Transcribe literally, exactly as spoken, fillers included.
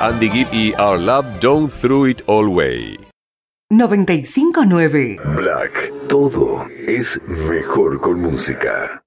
Andy Gibb y Our Love Don't Throw It All Away. noventa y cinco nueve Black, todo es mejor con música.